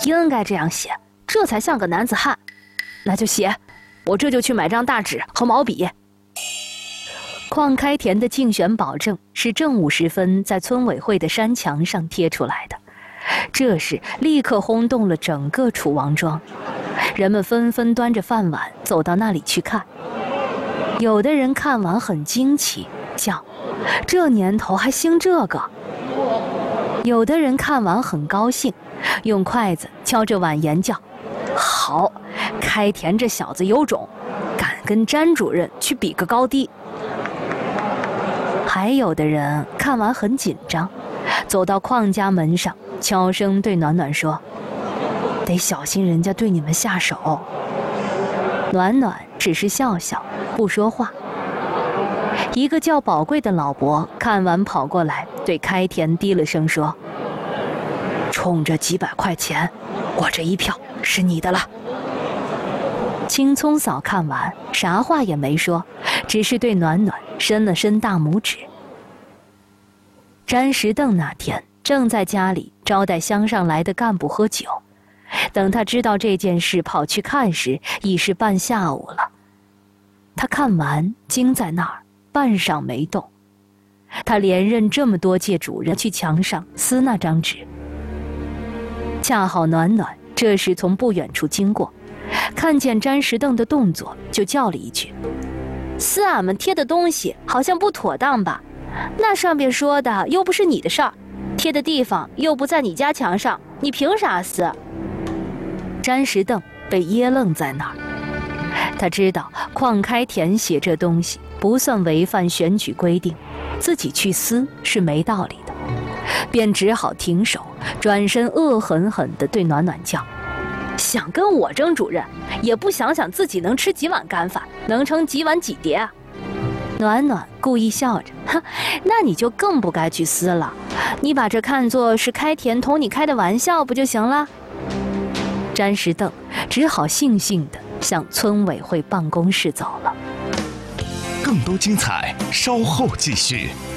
应该这样写，这才像个男子汉。那就写，我这就去买张大纸和毛笔。邝开田的竞选保证是正午时分在村委会的山墙上贴出来的，这事立刻轰动了整个楚王庄，人们纷纷端着饭碗走到那里去看。有的人看完很惊奇，叫这年头还兴这个；有的人看完很高兴，用筷子敲着碗沿叫好，开田这小子有种，敢跟詹主任去比个高低。还有的人看完很紧张，走到邝家门上，悄声对暖暖说：“得小心人家对你们下手。”暖暖只是笑笑，不说话。一个叫宝贵的老伯看完跑过来，对开田低了声说：“冲着几百块钱，我这一票是你的了。”青葱嫂看完，啥话也没说，只是对暖暖伸了伸大拇指。詹石凳那天正在家里招待乡上来的干部喝酒，等他知道这件事跑去看时，已是半下午了。他看完惊在那儿，半晌没动。他连任这么多届主任，去墙上撕那张纸。恰好暖暖这时从不远处经过，看见詹石凳的动作，就叫了一句：“撕俺们贴的东西好像不妥当吧？那上边说的又不是你的事儿，贴的地方又不在你家墙上，你凭啥撕？”詹石凳被噎愣在那儿。他知道邝开田写这东西不算违反选举规定，自己去撕是没道理的，便只好停手，转身恶狠狠地对暖暖叫：“想跟我争主任，也不想想自己能吃几碗干饭，能盛几碗几碟啊？”暖暖故意笑着：“哼，那你就更不该去撕了，你把这看作是开田同你开的玩笑不就行了？”詹石凳只好悻悻地向村委会办公室走了。 更多精彩稍后继续。